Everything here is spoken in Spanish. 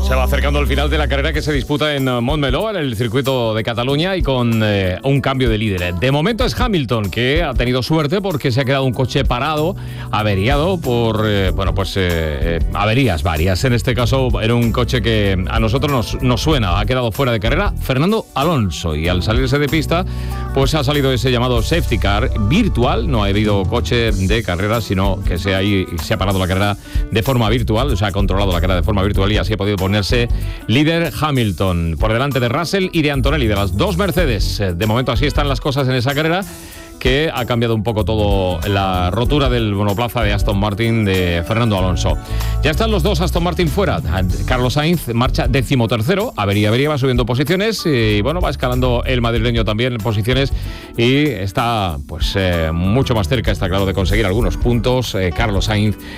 Se va acercando al final de la carrera que se disputa en Montmeló, en el circuito de Cataluña, y con un cambio de líder. De momento es Hamilton, que ha tenido suerte porque se ha quedado un coche parado, averiado por, averías varias. En este caso era un coche que a nosotros nos suena, ha quedado fuera de carrera Fernando Alonso, y al salirse de pista pues ha salido ese llamado safety car virtual. No ha habido coche de carrera, sino que se ha parado la carrera de forma virtual, se ha controlado la carrera de forma virtual, y así ha podido ponerse líder Hamilton, por delante de Russell y de Antonelli, de las dos Mercedes. De momento así están las cosas en esa carrera, que ha cambiado un poco todo la rotura del monoplaza de Aston Martin de Fernando Alonso. Ya están los dos Aston Martin fuera. Carlos Sainz marcha 13º, avería, va subiendo posiciones, y bueno, va escalando el madrileño también en posiciones, y está mucho más cerca, está claro, de conseguir algunos puntos. Carlos Sainz